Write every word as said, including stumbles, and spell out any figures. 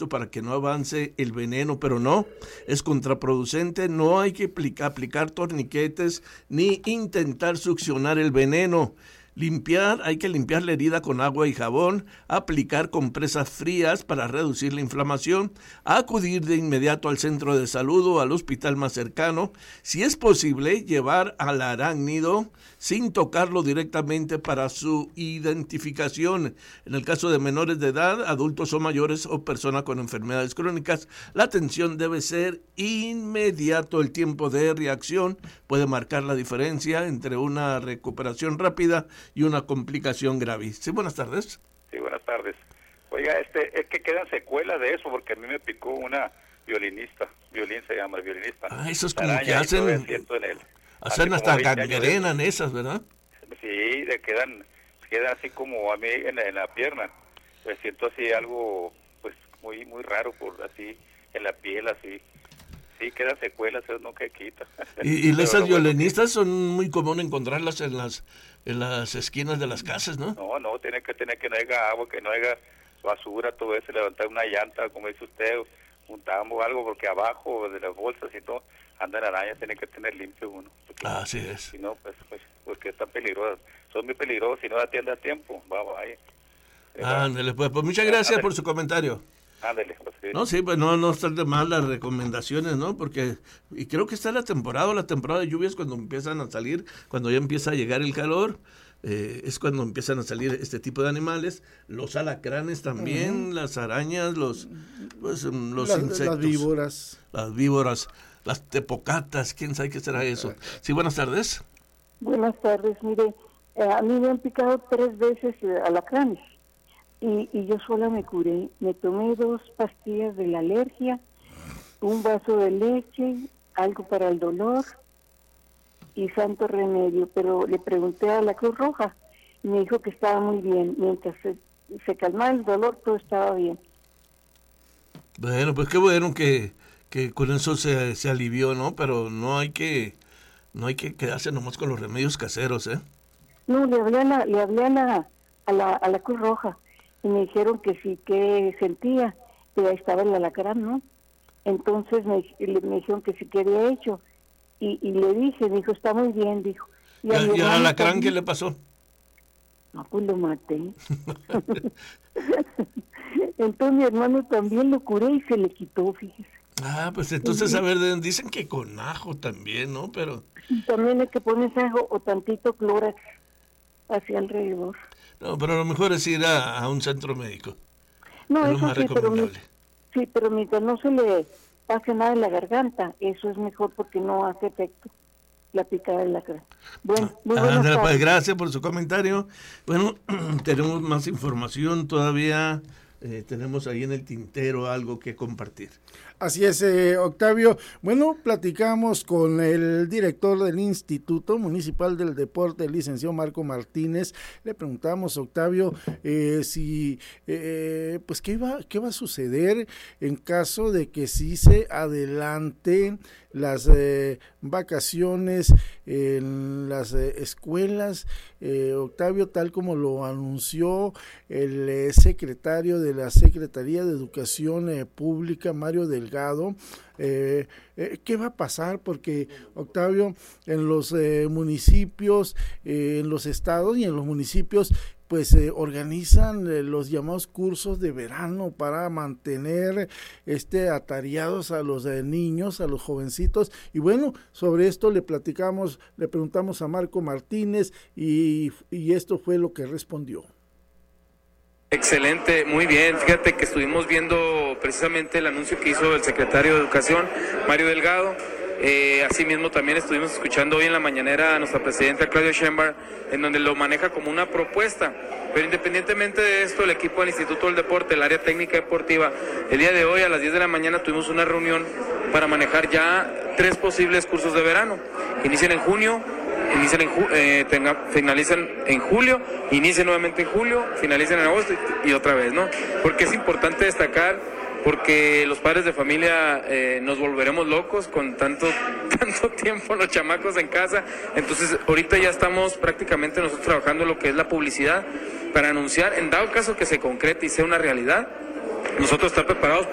esto para que no avance el veneno, pero no, es contraproducente, no hay que aplicar, aplicar torniquetes ni intentar succionar el veneno. Limpiar, hay que limpiar la herida con agua y jabón, aplicar compresas frías para reducir la inflamación, acudir de inmediato al centro de salud o al hospital más cercano, si es posible llevar al arácnido sin tocarlo directamente para su identificación. En el caso de menores de edad, adultos o mayores o personas con enfermedades crónicas, la atención debe ser inmediato. El tiempo de reacción puede marcar la diferencia entre una recuperación rápida y una complicación grave. Sí, buenas tardes. Sí, buenas tardes. Oiga, este, es que quedan secuelas de eso, porque a mí me picó una violinista, violín se llama, violinista. Ah, eso es como que hacen, hacen hasta gangrenan esas, ¿verdad? Sí, le quedan, quedan así como a mí en la, en la pierna. Me siento así algo, pues, muy muy raro, por así, en la piel, así. Sí, quedan secuelas, eso no que quita. Y, y esas violinistas son muy común encontrarlas en las en las esquinas de las casas, ¿no? No, no, tiene que tener que no haya agua, que no haya basura, todo eso, levantar una llanta, como dice usted, un tambo, algo, porque abajo de las bolsas y todo, andan arañas, tiene que tener limpio uno. Porque, ah, así es. Si no, pues, pues, porque están peligrosas, son muy peligrosas, si no atiende a tiempo, vamos ahí. Ándale, pues, pues muchas gracias Ándale. por su comentario. Ándale, pues, sí. No, sí, pues no, no están de más las recomendaciones, ¿no? Porque, y creo que está la temporada, la temporada de lluvias cuando empiezan a salir, cuando ya empieza a llegar el calor, eh, es cuando empiezan a salir este tipo de animales, los alacranes también, uh-huh. las arañas, los, pues, los las, insectos. Las víboras. Las víboras, las tepocatas, quién sabe qué será eso. Sí, buenas tardes. Buenas tardes, mire, eh, a mí me han picado tres veces eh, alacranes. Y, y yo sola me curé, me tomé dos pastillas de la alergia, un vaso de leche, algo para el dolor y santo remedio, pero le pregunté a la Cruz Roja y me dijo que estaba muy bien, mientras se, se calmaba el dolor todo estaba bien. Bueno, pues qué bueno que, que con eso se, se alivió, ¿no? Pero no hay que no hay que quedarse nomás con los remedios caseros, ¿eh? No, le hablé a la, le hablé a la, a la, a la Cruz Roja. Y me dijeron que sí, que sentía, que ahí estaba el alacrán, ¿no? Entonces me, me dijeron que sí que había hecho. Y, y le dije, me dijo, está muy bien, dijo. ¿Y, ¿Y al alacrán qué le pasó? No, pues lo maté. Entonces mi hermano también lo curé y se le quitó, fíjese. Ah, pues entonces, a ver, dicen que con ajo también, ¿no? Pero también hay que poner ajo o tantito clórax hacia alrededor. No, pero lo mejor es ir a, a un centro médico. No, es eso sí, pero mi, sí, pero mientras no se le pase nada en la garganta, eso es mejor porque no hace efecto la picada de la cara. Bueno, muy buenas Andrea, tardes. Pues gracias por su comentario. Bueno, tenemos más información todavía. Eh, tenemos ahí en el tintero algo que compartir. Así es, eh, Octavio. Bueno, platicamos con el director del Instituto Municipal del Deporte, el licenciado Marco Martínez. Le preguntamos, Octavio, eh, si, eh, pues, ¿qué va, qué va a suceder en caso de que sí se adelante las eh, vacaciones en las eh, escuelas, eh, Octavio, tal como lo anunció el eh, secretario de la Secretaría de Educación eh, Pública, Mario Delgado. Eh, eh, ¿Qué va a pasar? Porque, Octavio, en los eh, municipios, eh, en los estados y en los municipios, pues eh, organizan eh, los llamados cursos de verano para mantener este atareados a los eh, niños, a los jovencitos. Y bueno, sobre esto le platicamos, le preguntamos a Marco Martínez y, y esto fue lo que respondió. Excelente, muy bien. Fíjate que estuvimos viendo precisamente el anuncio que hizo el secretario de Educación, Mario Delgado. Eh, asimismo también estuvimos escuchando hoy en la mañanera a nuestra presidenta Claudia Sheinbaum, en donde lo maneja como una propuesta. Pero independientemente de esto, el equipo del Instituto del Deporte, el área técnica deportiva, el día de hoy a las diez de la mañana tuvimos una reunión para manejar ya tres posibles cursos de verano. Inician en junio, inician en ju- eh, tenga, finalizan en julio, inician nuevamente en julio, finalizan en agosto y, y otra vez, ¿no? Porque es importante destacar, porque los padres de familia eh, nos volveremos locos con tanto tanto tiempo los chamacos en casa. Entonces ahorita ya estamos prácticamente nosotros trabajando lo que es la publicidad para anunciar, en dado caso que se concrete y sea una realidad, nosotros estamos preparados